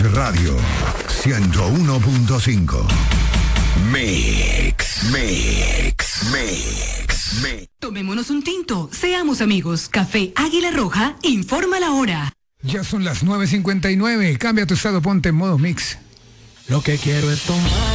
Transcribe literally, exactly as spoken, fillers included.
Radio ciento uno punto cinco. Mix, mix, mix, mix. Tomémonos un tinto, seamos amigos. Café Águila Roja informa la hora. Ya son las nueve cincuenta y nueve. Cambia tu estado, ponte en modo mix. Lo que quiero es tomar.